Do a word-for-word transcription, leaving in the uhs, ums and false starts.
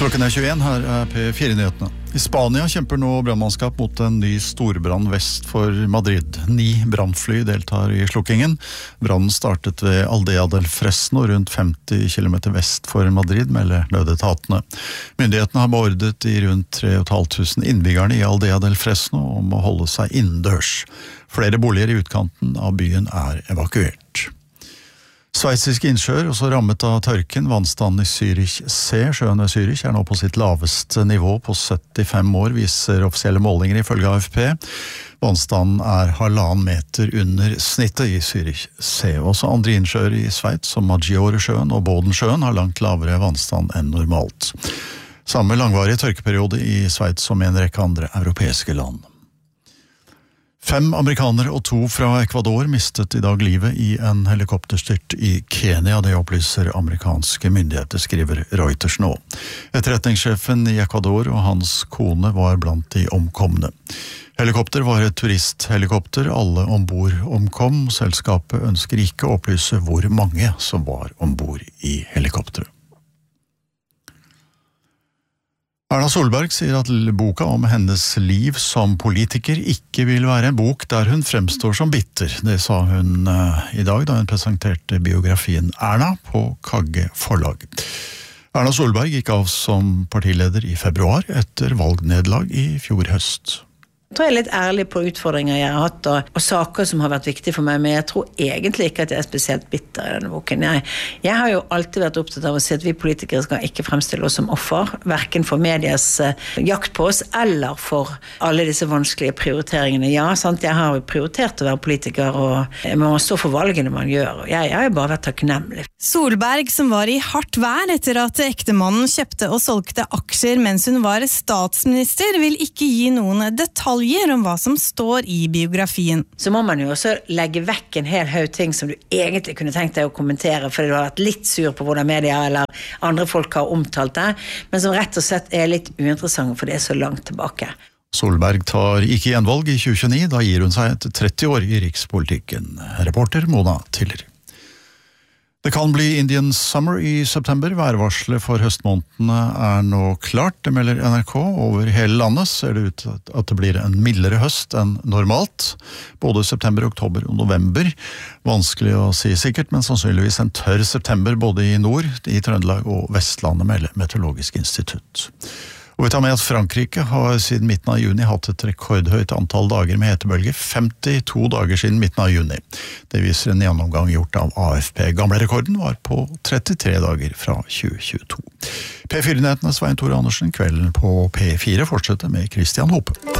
Klokken er tjueen, her er P fire-nyhetene. I Spania kjemper nå brannmannskap mot en ny storbrann vest for Madrid. Ni brannfly deltar i slukkingen. Brannen startet ved Aldea del Fresno, rundt femti kilometer vest for Madrid, melder nødetatene. Myndighetene har beordret de rundt tre og et halvt tusen innbyggerne i Aldea del Fresno om å holde seg innendørs. Flere boliger i utkanten av byen er evakuert. Sveitsiske innsjøer, også rammet av tørken. Vannstanden i Zürich C, sjøen ved Zürich, er nå på sitt laveste nivå på syttifem år, viser offisielle målinger ifølge A F P. Vannstanden er halvannen meter under snittet i Zürich C. Også andre innsjøer i Sveits, som Maggiore-sjøen og Bodensjøen, har langt lavere vannstand enn normalt. Samme langvarige tørkeperiode i Sveits som i en rekke andre europeiske land. Fem amerikanere og to fra Ecuador mistet i dag livet i en helikopterstyrt i Kenya. Det opplyser amerikanske myndigheter, skriver Reuters nå. Etterretningssjefen i Ecuador og hans kone var blant de omkomne. Helikopter var et turisthelikopter. Alle ombord omkom. Selskapet ønsker ikke å opplyse hvor mange som var ombord i helikopteret. Erna Solberg sier at boka om hennes liv som politiker ikke vil være en bok der hun fremstår som bitter. Det sa hun uh, i dag da hun presenterte biografien Erna på Kagge forlag. Erna Solberg gikk av som partileder i februar etter valgnedlag i fjor høst. Jeg tror jeg er litt ærlig på utfordringer jeg har hatt, og, og saker som har vært viktige for meg, men jeg tror egentlig ikke at jeg er spesielt bitter i denne boken. Jeg, jeg har jo alltid vært opptatt av å si at vi politikere skal ikke fremstille oss som offer, hverken for medias uh, jakt på oss, eller for alle disse vanskelige prioriteringene. Ja, sant, jeg har jo prioritert å være politiker, og man må stå for valgene man gjør, og jeg, jeg har jo bare vært takknemlig. Solberg, som var i hardt vær etter at ektemannen kjøpte og solgte aksjer mens hun var statsminister, vil ikke gi noen detaljer om hva som står i biografien. Så må man jo også legge vekk en hel haug ting som du egentlig kunne tenkt deg å kommentere, fordi du har vært litt sur på hvordan media eller andre folk har omtalt det, men som rett og slett er litt uinteressant, for det er så langt tilbake. Solberg tar ikke gjenvalg i tjue tjueni, da gir hun seg etter tretti år i rikspolitikken. Reporter Mona Tiller. Det kan bli Indian Summer i september. Værvarselet for høstmånedene er nå klart, det melder N R K. Over hele landet ser det ut at det blir en mildere høst enn normalt. Både september, oktober og november. Vanskelig å si sikkert, men sannsynligvis en tørr september både i nord, i Trøndelag og Vestlandet, melder Meteorologisk institutt. Og vi tar med at Frankrike har siden midten av juni hatt et rekordhøyt antall dager med hetebølge, femtito dager siden midten av juni. Det viser en gjennomgang gjort av A F P. Gamle rekorden var på trettitre dager fra tjue tjueto. P fire-nyhetene Svein Tore Andersen, kvelden på P fire fortsetter med Christian Hope.